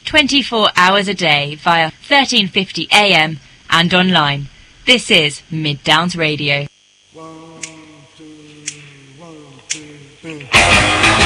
24 hours a day via 1350 AM and online. This is Mid Downs Radio. 1, 2, 1, 2, 3.